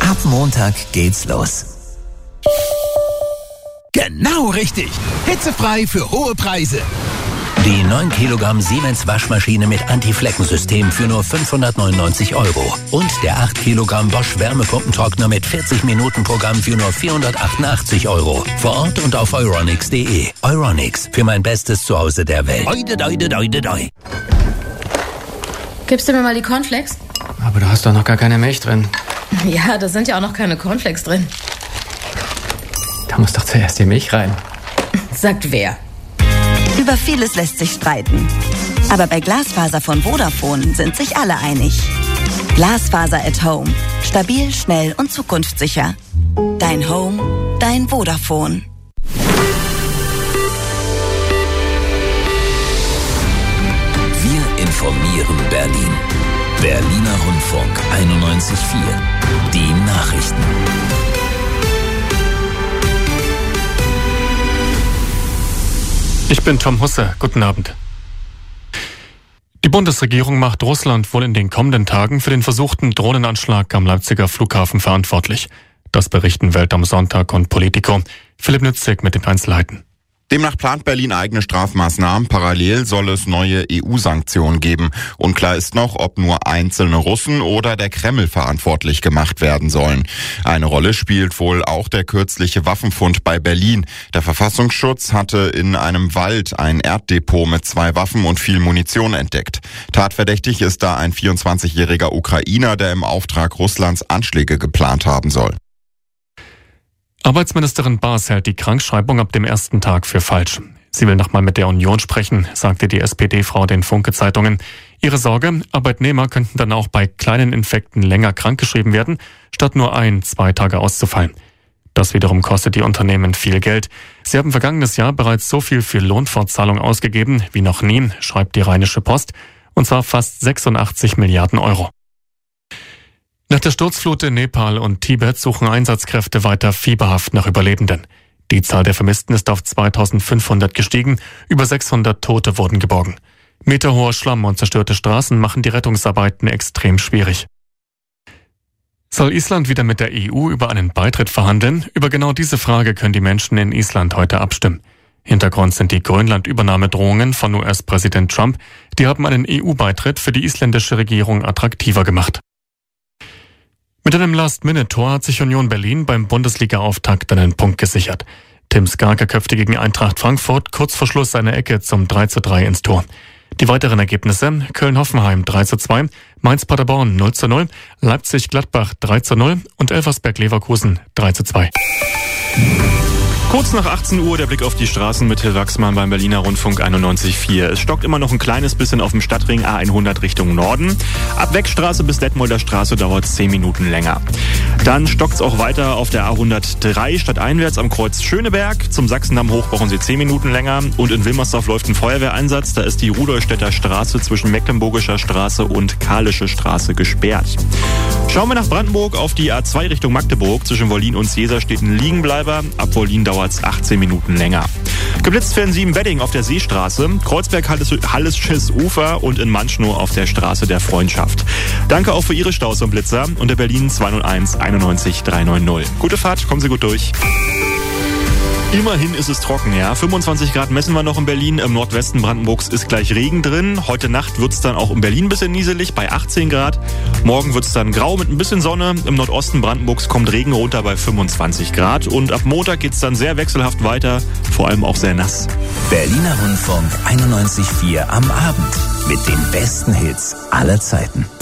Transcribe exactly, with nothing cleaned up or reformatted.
Ab Montag geht's los. Genau richtig. Hitzefrei für hohe Preise. Die neun Kilogramm Siemens Waschmaschine mit Anti-Flecken-System für nur fünfhundertneunundneunzig Euro. Und der acht Kilogramm Bosch Wärmepumpentrockner mit vierzig Minuten Programm für nur vierhundertachtundachtzig Euro. Vor Ort und auf euronics punkt de. Euronics, für mein bestes Zuhause der Welt. Oide, oide, oide, oide. Gibst du mir mal die Cornflakes? Aber du hast doch noch gar keine Milch drin. Ja, da sind ja auch noch keine Cornflakes drin. Da muss doch zuerst die Milch rein. Sagt wer? Über vieles lässt sich streiten. Aber bei Glasfaser von Vodafone sind sich alle einig. Glasfaser at Home. Stabil, schnell und zukunftssicher. Dein Home, dein Vodafone. Wir informieren Berlin. Berliner Rundfunk einundneunzig Komma vier. Die Nachrichten. Ich bin Tom Husse. Guten Abend. Die Bundesregierung macht Russland wohl in den kommenden Tagen für den versuchten Drohnenanschlag am Leipziger Flughafen verantwortlich. Das berichten Welt am Sonntag und Politico. Philipp Nützig mit den Einzelheiten. Demnach plant Berlin eigene Strafmaßnahmen. Parallel soll es neue E U-Sanktionen geben. Unklar ist noch, ob nur einzelne Russen oder der Kreml verantwortlich gemacht werden sollen. Eine Rolle spielt wohl auch der kürzliche Waffenfund bei Berlin. Der Verfassungsschutz hatte in einem Wald ein Erddepot mit zwei Waffen und viel Munition entdeckt. Tatverdächtig ist da ein vierundzwanzigjähriger Ukrainer, der im Auftrag Russlands Anschläge geplant haben soll. Arbeitsministerin Baas hält die Krankschreibung ab dem ersten Tag für falsch. Sie will nochmal mit der Union sprechen, sagte die S P D-Frau den Funke-Zeitungen. Ihre Sorge, Arbeitnehmer könnten dann auch bei kleinen Infekten länger krankgeschrieben werden, statt nur ein, zwei Tage auszufallen. Das wiederum kostet die Unternehmen viel Geld. Sie haben vergangenes Jahr bereits so viel für Lohnfortzahlung ausgegeben wie noch nie, schreibt die Rheinische Post, und zwar fast sechsundachtzig Milliarden Euro. Nach der Sturzflut in Nepal und Tibet suchen Einsatzkräfte weiter fieberhaft nach Überlebenden. Die Zahl der Vermissten ist auf zweitausendfünfhundert gestiegen, über sechshundert Tote wurden geborgen. Meterhoher Schlamm und zerstörte Straßen machen die Rettungsarbeiten extrem schwierig. Soll Island wieder mit der E U über einen Beitritt verhandeln? Über genau diese Frage können die Menschen in Island heute abstimmen. Hintergrund sind die Grönland-Übernahmedrohungen von U S-Präsident Trump. Die haben einen E U-Beitritt für die isländische Regierung attraktiver gemacht. Mit einem Last-Minute-Tor hat sich Union Berlin beim Bundesliga-Auftakt einen Punkt gesichert. Tim Skarke köpfte gegen Eintracht Frankfurt kurz vor Schluss seine Ecke zum drei zu drei ins Tor. Die weiteren Ergebnisse: Köln-Hoffenheim drei zu zwei, Mainz-Paderborn null zu null, Leipzig-Gladbach drei zu null und Elversberg-Leverkusen drei zu zwei. Kurz nach achtzehn Uhr der Blick auf die Straßen mit Till Wachsmann beim Berliner Rundfunk einundneunzig Komma vier. Es stockt immer noch ein kleines bisschen auf dem Stadtring A hundert Richtung Norden. Ab Weckstraße bis Detmolder Straße dauert es zehn Minuten länger. Dann stockt es auch weiter auf der A hundertdrei stadteinwärts am Kreuz Schöneberg. Zum Sachsendamm hoch brauchen Sie zehn Minuten länger. Und in Wilmersdorf läuft ein Feuerwehreinsatz. Da ist die Rudolstädter Straße zwischen Mecklenburgischer Straße und Kalische Straße gesperrt. Schauen wir nach Brandenburg auf die A zwei Richtung Magdeburg. Zwischen Wollin und Seeser steht ein Liegenbleiber. Ab Wollin dauert es achtzehn Minuten länger. Geblitzt werden Sie in Wedding auf der Seestraße, Kreuzberg-Hallisches Ufer und in Manschnow auf der Straße der Freundschaft. Danke auch für Ihre Staus und Blitzer unter Berlin zwei null eins einundneunzig dreihundertneunzig. Gute Fahrt, kommen Sie gut durch. Immerhin ist es trocken, ja. fünfundzwanzig Grad messen wir noch in Berlin. Im Nordwesten Brandenburgs ist gleich Regen drin. Heute Nacht wird es dann auch in Berlin ein bisschen nieselig bei achtzehn Grad. Morgen wird es dann grau mit ein bisschen Sonne. Im Nordosten Brandenburgs kommt Regen runter bei fünfundzwanzig Grad. Und ab Montag geht es dann sehr wechselhaft weiter, vor allem auch sehr nass. Berliner Rundfunk einundneunzig Komma vier am Abend mit den besten Hits aller Zeiten.